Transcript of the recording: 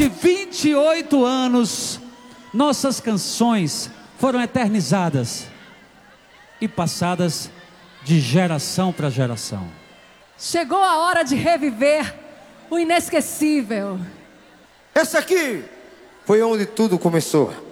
de 28 anos, nossas canções foram eternizadas e passadas de geração para geração. Chegou a hora de reviver o inesquecível. Essa aqui foi onde tudo começou.